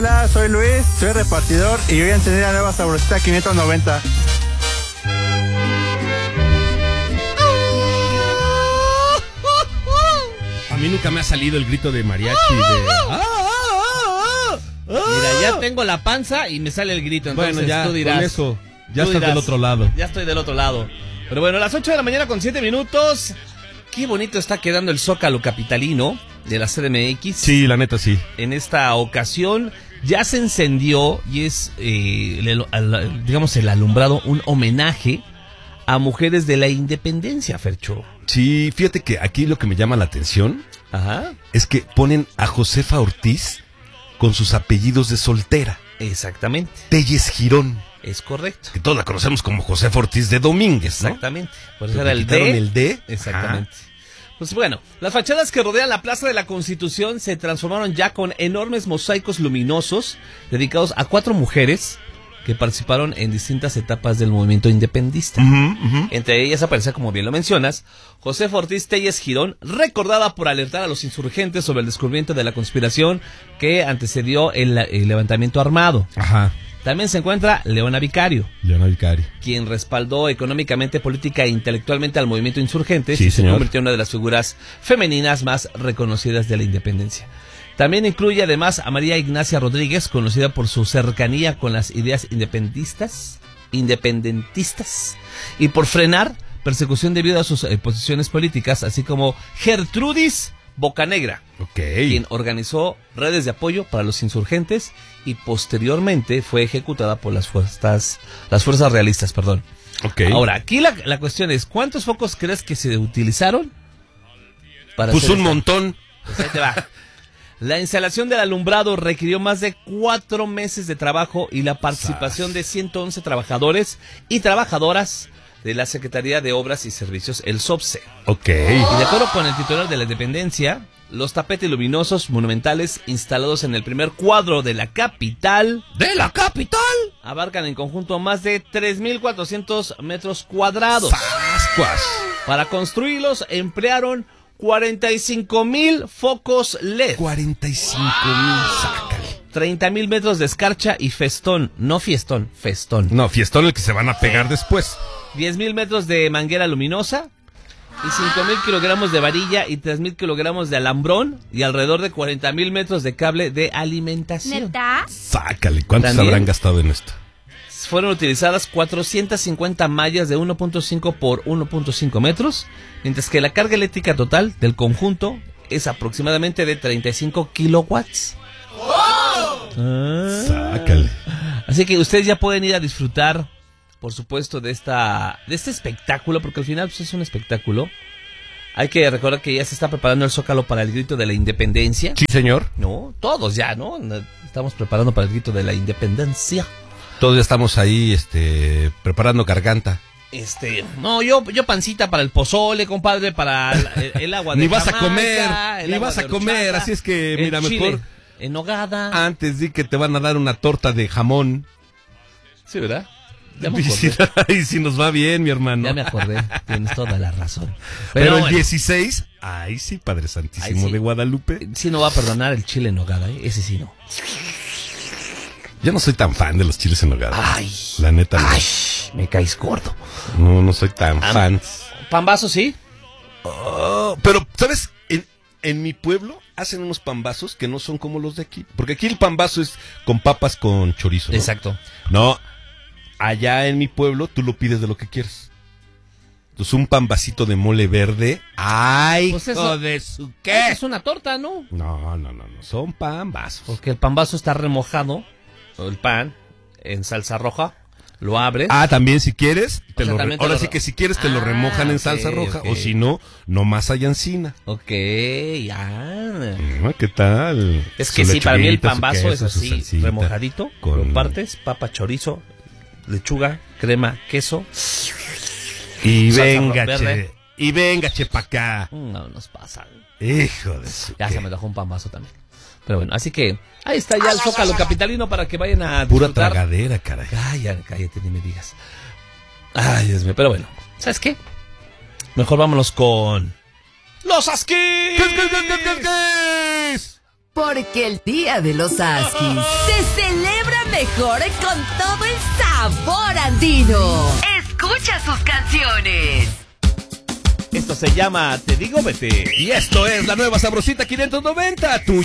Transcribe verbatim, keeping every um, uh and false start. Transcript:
Hola, soy Luis, soy repartidor y voy a encender la nueva Sabrosita quinientos noventa. A mí nunca me ha salido el grito de mariachi de... ¡Ah, ah, ah, ah! Mira, ya tengo la panza y me sale el grito, entonces bueno, ya, tú dirás... con eso, ya tú estás dirás, del otro lado. Ya estoy del otro lado. Pero bueno, a las ocho de la mañana con siete minutos... Qué bonito está quedando el Zócalo capitalino de la C D M X. Sí, la neta sí. En esta ocasión ya se encendió y es, eh, el, el, digamos, el alumbrado, un homenaje a mujeres de la independencia, Fercho. Sí, fíjate que aquí lo que me llama la atención Ajá. es que ponen a Josefa Ortiz con sus apellidos de soltera. Exactamente. Telles Girón. Es correcto. Que todos la conocemos como Josefa Ortiz de Domínguez, ¿no? Exactamente. Por eso Pero era el quitaron D. el D. Exactamente. Ajá. Pues bueno, las fachadas que rodean la Plaza de la Constitución se transformaron ya con enormes mosaicos luminosos dedicados a cuatro mujeres que participaron en distintas etapas del movimiento independentista. Uh-huh, uh-huh. Entre ellas aparece, como bien lo mencionas, Josefa Ortiz Telles Girón, recordada por alertar a los insurgentes sobre el descubrimiento de la conspiración que antecedió el, el levantamiento armado. Ajá. También se encuentra Leona Vicario. Leona Vicario. Quien respaldó económicamente, política e intelectualmente al movimiento insurgente. Sí, y señor. Se convirtió en una de las figuras femeninas más reconocidas de la independencia. También incluye además a María Ignacia Rodríguez, conocida por su cercanía con las ideas independentistas, independentistas y por frenar persecución debido a sus eh, posiciones políticas, así como Gertrudis Bocanegra, okay. quien organizó redes de apoyo para los insurgentes y posteriormente fue ejecutada por las fuerzas, las fuerzas realistas, perdón. Okay. Ahora, aquí la, la cuestión es, ¿cuántos focos crees que se utilizaron? Para pues un esta? montón. Pues ahí te va. La instalación del alumbrado requirió más de cuatro meses de trabajo y la participación de ciento once trabajadores y trabajadoras de la Secretaría de Obras y Servicios, el SOBSE. Ok. Y de acuerdo con el titular de la Independencia, los tapetes luminosos monumentales instalados en el primer cuadro de la capital... ¡De la capital! Abarcan en conjunto más de tres mil cuatrocientos metros cuadrados. ¡Pascuas! Para construirlos emplearon cuarenta y cinco mil focos L E D. cuarenta y cinco mil, sácale. treinta mil metros de escarcha y festón, no fiestón, festón. No, fiestón el que se van a pegar después. diez mil metros de manguera luminosa y cinco mil kilogramos de varilla y tres mil kilogramos de alambrón y alrededor de cuarenta mil metros de cable de alimentación. ¿Neta? Sácale, ¿cuántos ¿También? habrán gastado en esto? Fueron utilizadas cuatrocientas cincuenta mallas de uno punto cinco por uno punto cinco metros, mientras que la carga eléctrica total del conjunto es aproximadamente de treinta y cinco kilowatts. Ah. Sácale. Así que ustedes ya pueden ir a disfrutar, por supuesto, de esta de este espectáculo, porque al final pues, es un espectáculo. Hay que recordar que ya se está preparando el Zócalo para el grito de la independencia. Sí, señor. No, todos ya, ¿no? Estamos preparando para el grito de la independencia. Todos ya estamos ahí, este, preparando garganta. Este, no, yo, yo pancita para el pozole, compadre, para el, el agua de Ni vas a Jamaica, comer, el ni agua vas de a comer, horchata, así es que, el mira, chile mejor en nogada. antes di que te van a dar una torta de jamón. Sí, ¿verdad? Ya me Y si, acordé. y si nos va bien, mi hermano. Ya me acordé, tienes toda la razón. Pero, Pero, el bueno, dieciséis, ay sí, Padre Santísimo Ay, sí. de Guadalupe. sí no va a perdonar el chile en nogada, ¿eh? Ese sí no. Yo no soy tan fan de los chiles en nogada. Ay, La neta no. ay, me caes gordo. No, no soy tan Ah, fan. Pambazo, sí. Oh, pero, ¿sabes? En, en mi pueblo hacen unos pambazos que no son como los de aquí. Porque aquí el pambazo es con papas con chorizo, ¿no? Exacto. No, allá en mi pueblo tú lo pides de lo que quieras. Entonces un pambacito de mole verde. ¡Ay, Pues hijo eso- de su Eso qué! es una torta, ¿no? No, no, no, no, son pambazos. Porque el pambazo está remojado, o el pan, en salsa roja. Lo abres. Ah, también si quieres, te O sea, lo re- también te ahora lo sí re- que si quieres te lo Ah, remojan en ok, salsa roja, ok. o si no, nomás hay encina. Ok, ya. Ah, ¿qué tal? Es que Su sí, para mí el lechuguita, su pambazo queso, es su así, salsita, remojadito, con- lo partes, papa, chorizo, lechuga, crema, queso. Y salsa venga, verde. che, y venga, che, pa' acá. No nos pasa. Hijo de su Ya qué. se me dejó un pambazo también. Pero bueno, así que ahí está ya el Zócalo capitalino para que vayan a Pura disfrutar. tragadera, caray. Cállate, cállate, ni me digas. Ay, Dios mío, pero bueno, ¿sabes qué? Mejor vámonos con... ¡Los Asquis! ¿Qué, qué, qué, qué, qué, qué es? Porque el Día de los Huskies se celebra mejor con todo el sabor andino. Escucha sus canciones. Esto se llama Te digo vete. Y esto es la nueva Sabrosita quinientos noventa, tu